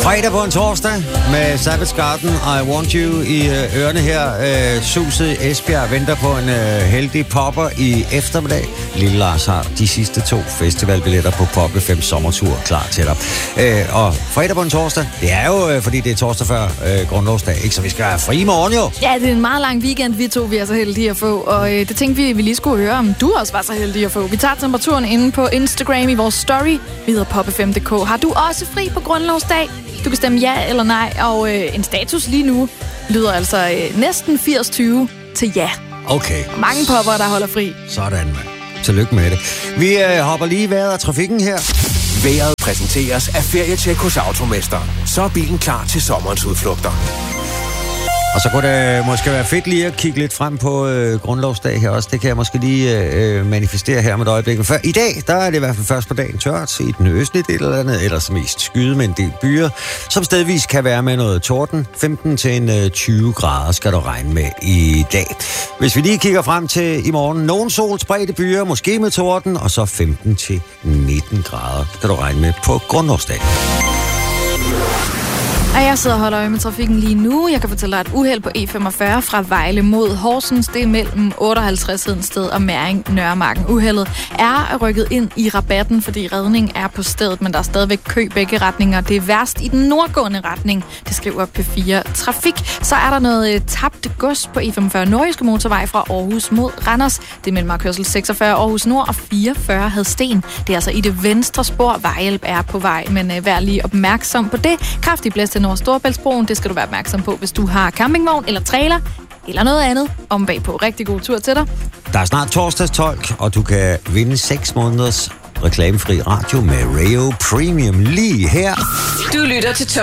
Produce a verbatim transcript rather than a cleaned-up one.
Fredag på en torsdag med Savage Garden og I Want You i øh, ørerne her. Øh, Suset i Esbjerg venter på en øh, heldig popper i eftermiddag. Lille Lars har de sidste to festivalbilletter på Pop F M Sommertur klar til dig. Øh, og fredag på en torsdag, det er jo øh, fordi det er torsdag før øh, grundlovsdag, ikke? Så vi skal have fri i morgen jo. Ja, det er en meget lang weekend, vi to vi er så heldige at få. Og øh, det tænkte vi, vi lige skulle høre, om du også var så heldig at få. Vi tager temperaturen inde på Instagram i vores story. Vi hedder pop f m punktum d k. Har du også fri på grundlovsdag? Du kan stemme ja eller nej, og øh, en status lige nu lyder altså øh, næsten firs tyve til ja. Okay. Mange popper, der holder fri. Sådan, mand. Tillykke med det. Vi øh, hopper lige vejret af trafikken her. Vejret præsenteres af Ferietjek hos Automester. Så er bilen klar til sommerens udflugter. Og så kunne det måske være fedt lige at kigge lidt frem på øh, grundlovsdag her også. Det kan jeg måske lige øh, manifestere her med et øjeblik. For i dag, der er det i hvert fald først på dagen tørt i den østlige del eller andet, ellers mest skyde med en del byer, som stedvis kan være med noget torden. femten til tyve grader skal du regne med i dag. Hvis vi lige kigger frem til i morgen, nogle solspredte byer, måske med torden, og så femten til nitten grader skal du regne med på grundlovsdag. Og jeg sidder og holder øje med trafikken lige nu. Jeg kan fortælle dig, at uheld på E femogfyrre fra Vejle mod Horsens, det er mellem otteoghalvtreds Hedensted og Mæring Nørremarken. Uheldet er rykket ind i rabatten, fordi redning er på stedet, men der er stadigvæk kø begge retninger. Det er værst i den nordgående retning, det skriver P fire Trafik. Så er der noget tabt gods på E femogfyrre Nordjyske Motorvej fra Aarhus mod Randers. Det er mellem kørsel seksogfyrre Aarhus Nord og fireogfyrre Hadsten. Det er altså i det venstre spor. Vejhjælp er på vej, men vær lige opmærksom på det. Kraftig blæst over Storebæltsbroen, det skal du være opmærksom på, hvis du har campingvogn eller trailer eller noget andet om bagpå. Rigtig god tur til dig. Der er snart torsdagstolk, og du kan vinde seks måneders reklamefri radio med Rayo Premium lige her. Du lytter til